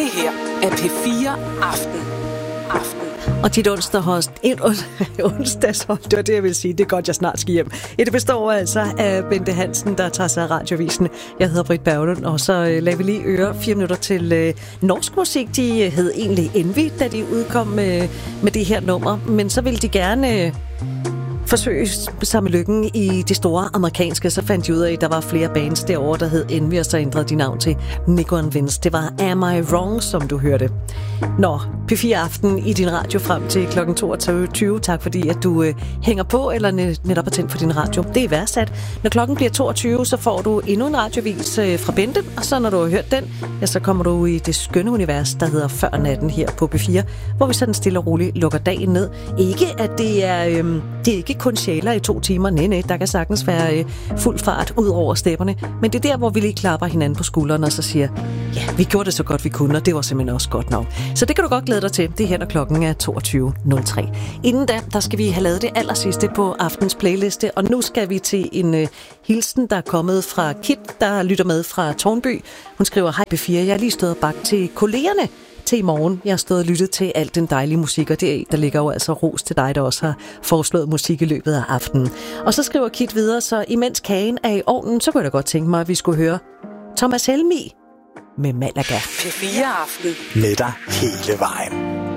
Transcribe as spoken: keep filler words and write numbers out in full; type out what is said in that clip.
Det her er P fire Aften. Aften. Og dit onsdag host, en onsdagshold, det var det, jeg vil sige. Det er godt, jeg snart skal hjem. Det består altså af Bente Hansen, der tager sig af Radioavisen. Jeg hedder Britt Berglund, og så øh, lader vi lige øre fire minutter til øh, norsk musik. De øh, hed egentlig Envy, da de udkom øh, med det her nummer. Men så ville de gerne øh, forsøge samme lykken i de store amerikanske. Så fandt de ud af, at der var flere bands derovre, der hed Envy, og så ændrede de navn til Nico and Vince. Det var Am I Wrong, som du hørte. Nå, P fire Aften i din radio frem til klokken toogtyve. Tak fordi, at du øh, hænger på, eller netop er tændt for din radio. Det er værdsat. Når klokken bliver toogtyve, så får du endnu en radiovis øh, fra Bente, og så når du har hørt den, ja, så kommer du i det skønne univers, der hedder Før natten her på P fire, hvor vi sådan stille og roligt lukker dagen ned. Ikke at det er, øh, det er ikke kun sjæler i to timer. Nej, nej, der kan sagtens være øh, fuld fart ud over stepperne, men det er der, hvor vi lige klapper hinanden på skulderen og så siger, ja, vi gjorde det så godt vi kunne, og det var simpelthen også godt nok. Så det kan du godt glæde dig til. Det er her, når klokken er toogtyve nul tre. Inden da, der skal vi have lavet det allersidste på aftens playliste, og nu skal vi til en uh, hilsen, der er kommet fra Kit, der lytter med fra Tårnby. Hun skriver, hej P fire, jeg er lige stået bag til kollegerne til i morgen. Jeg har stået og lyttet til alt den dejlige musik, og det, der ligger jo altså ros til dig, der også har foreslået musik i løbet af aftenen. Og så skriver Kit videre, så imens kagen er i ovnen, så kunne jeg da godt tænke mig, at vi skulle høre Thomas Helmig med Malaga. P fire Aften. Med dig hele vejen.